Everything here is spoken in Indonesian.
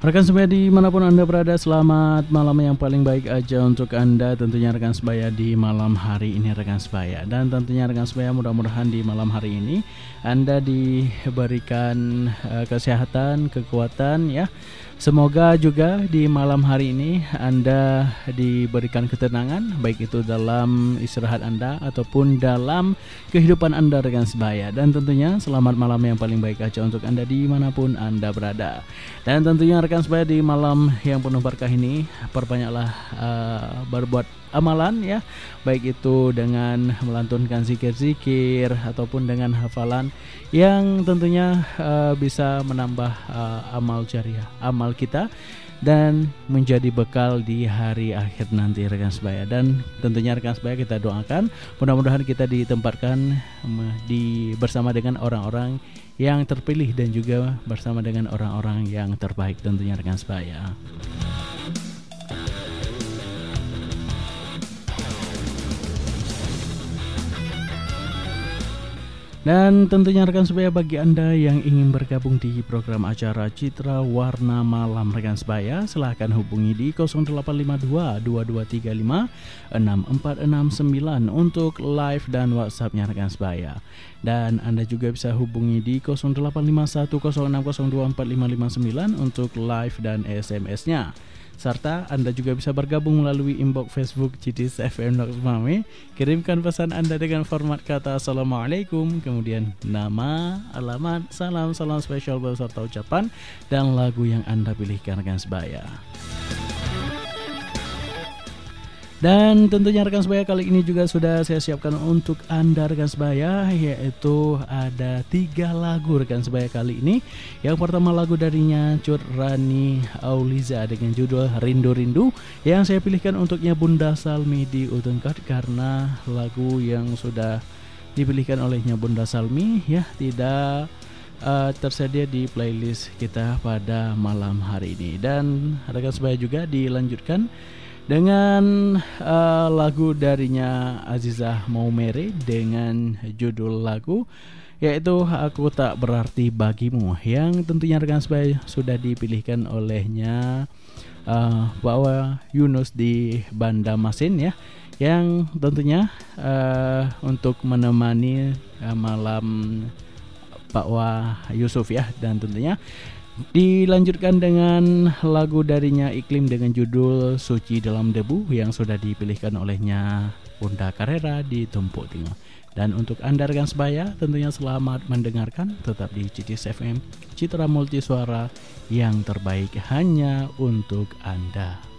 Rekan sebaya dimanapun Anda berada, selamat malam yang paling baik aja untuk Anda. Tentunya rekan sebaya di malam hari ini rekan sebaya. Dan tentunya rekan sebaya mudah-mudahan di malam hari ini Anda diberikan kesehatan, kekuatan ya. Semoga juga di malam hari ini Anda diberikan ketenangan, baik itu dalam istirahat Anda ataupun dalam kehidupan Anda rekan sebaya. Dan tentunya selamat malam yang paling baik aja untuk Anda dimanapun Anda berada. Dan tentunya rekan sebaya di malam yang penuh berkah ini perbanyaklah berbuat amalan ya, baik itu dengan melantunkan zikir-zikir ataupun dengan hafalan yang tentunya bisa menambah amal jariah, amal kita dan menjadi bekal di hari akhir nanti rekan sebaya. Dan tentunya rekan sebaya kita doakan mudah-mudahan kita ditempatkan bersama dengan orang-orang yang terpilih dan juga bersama dengan orang-orang yang terbaik tentunya rekan sebaya. Dan tentunya rekan sebaya bagi Anda yang ingin bergabung di program acara Citra Warna Malam rekan sebaya, silahkan hubungi di 0852 2235 6469 untuk live dan WhatsApp-nya rekan sebaya. Dan Anda juga bisa hubungi di 085106024559 untuk live dan SMS-nya. Serta Anda juga bisa bergabung melalui inbox Facebook Citis FM Mame. Kirimkan pesan Anda dengan format kata Assalamualaikum, kemudian nama, alamat, salam spesial beserta ucapan dan lagu yang Anda pilihkan rekan sebaya. Dan tentunya rekan sebaya kali ini juga sudah saya siapkan untuk Anda rekan sebaya, yaitu ada 3 lagu rekan sebaya kali ini. Yang pertama lagu darinya Cut Rani Auliza dengan judul Rindu-Rindu, yang saya pilihkan untuknya Bunda Salmi di Utengkat karena lagu yang sudah dipilihkan olehnya Bunda Salmi ya tidak tersedia di playlist kita pada malam hari ini. Dan rekan sebaya juga dilanjutkan dengan lagu darinya Azizah Maumere dengan judul lagu yaitu Aku Tak Berarti Bagimu, yang tentunya rekan sebaya sudah dipilihkan olehnya Bawa Yunus di Bandamasin ya, yang tentunya untuk menemani malam Pak Wah Yusuf ya. Dan tentunya dilanjutkan dengan lagu darinya Iklim dengan judul Suci Dalam Debu yang sudah dipilihkan olehnya Bunda Carrera di Tumpuk Tengah. Dan untuk Anda rekan sebaya tentunya selamat mendengarkan, tetap di Citis FM Citra Multisuara yang terbaik hanya untuk Anda.